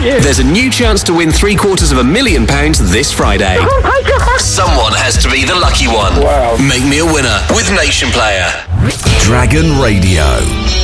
you. There's a new chance to win £750,000 this Friday. Oh my God. Someone has to be the lucky one. Wow. Make me a winner with Nation Player. Dragon Radio.